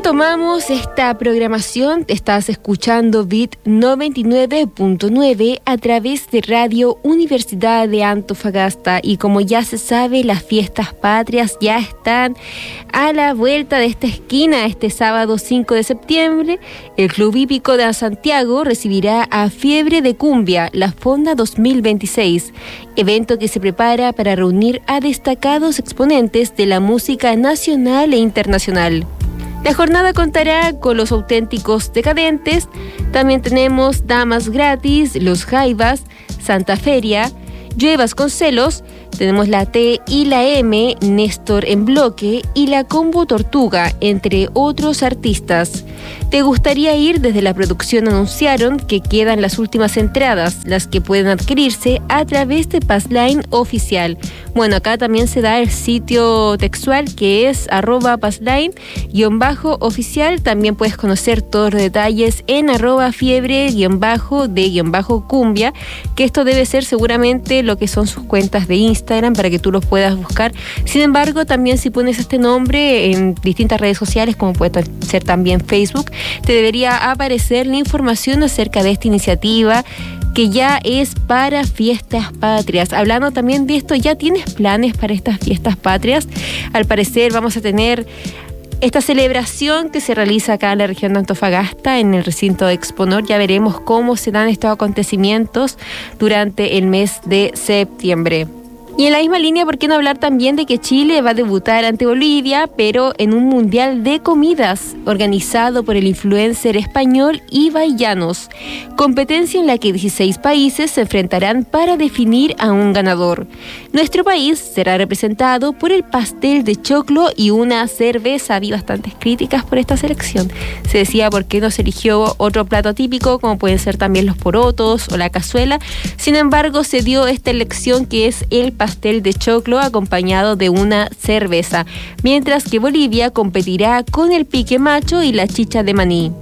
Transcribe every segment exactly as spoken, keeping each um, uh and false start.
retomamos esta programación. Estás escuchando Beat noventa y nueve punto nueve a través de Radio Universidad de Antofagasta. Y como ya se sabe, las fiestas patrias ya están a la vuelta de esta esquina. Este sábado cinco de septiembre, el Club Hípico de Santiago recibirá a Fiebre de Cumbia, la Fonda dos mil veintiséis, evento que se prepara para reunir a destacados exponentes de la música nacional e internacional. La jornada contará con los auténticos decadentes, también tenemos Damas Gratis, Los Jaivas, Santa Feria, Joe Vasconcelos, tenemos la T y la M, Néstor en Bloque y la Combo Tortuga, entre otros artistas. ¿Te gustaría ir? Desde la producción anunciaron que quedan las últimas entradas, las que pueden adquirirse a través de Passline Oficial. Bueno, acá también se da el sitio textual que es arroba Passline guión bajo oficial. También puedes conocer todos los detalles en arroba fiebre guión bajo de guión bajo cumbia, que esto debe ser seguramente lo que son sus cuentas de Instagram para que tú los puedas buscar. Sin embargo, también si pones este nombre en distintas redes sociales, como puede ser también Facebook, te debería aparecer la información acerca de esta iniciativa que ya es para fiestas patrias. Hablando también de esto, ¿ya tienes planes para estas fiestas patrias? Al parecer vamos a tener esta celebración que se realiza acá en la región de Antofagasta, en el recinto de Exponor. Ya veremos cómo se dan estos acontecimientos durante el mes de septiembre. Y en la misma línea, ¿por qué no hablar también de que Chile va a debutar ante Bolivia, pero en un mundial de comidas organizado por el influencer español Ibai Llanos? Competencia en la que dieciséis países se enfrentarán para definir a un ganador. Nuestro país será representado por el pastel de choclo y una cerveza. Había bastantes críticas por esta selección. Se decía por qué no se eligió otro plato típico, como pueden ser también los porotos o la cazuela. Sin embargo, se dio esta elección que es el pastel de choclo acompañado de una cerveza, mientras que Bolivia competirá con el pique macho y la chicha de maní.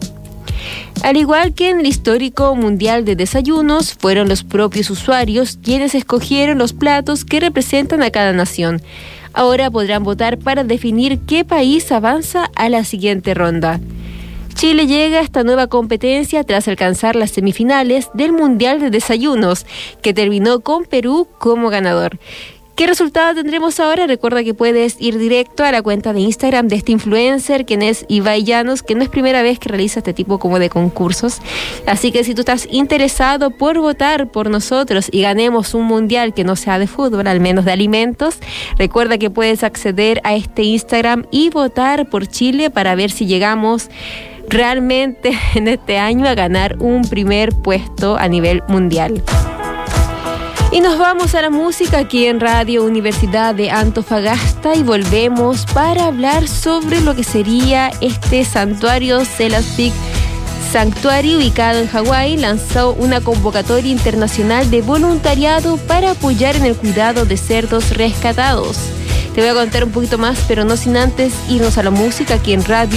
Al igual que en el histórico Mundial de Desayunos, fueron los propios usuarios quienes escogieron los platos que representan a cada nación. Ahora podrán votar para definir qué país avanza a la siguiente ronda. Chile llega a esta nueva competencia tras alcanzar las semifinales del Mundial de Desayunos, que terminó con Perú como ganador. ¿Qué resultado tendremos ahora? Recuerda que puedes ir directo a la cuenta de Instagram de este influencer, quien es Ibai Llanos, que no es primera vez que realiza este tipo como de concursos. Así que si tú estás interesado por votar por nosotros y ganemos un mundial que no sea de fútbol, al menos de alimentos, recuerda que puedes acceder a este Instagram y votar por Chile para ver si llegamos realmente en este año a ganar un primer puesto a nivel mundial. Y nos vamos a la música aquí en Radio Universidad de Antofagasta y volvemos para hablar sobre lo que sería este santuario Selous Peak Sanctuary, ubicado en Hawái. Lanzó una convocatoria internacional de voluntariado para apoyar en el cuidado de cerdos rescatados. Te voy a contar un poquito más, pero no sin antes irnos a la música aquí en Radio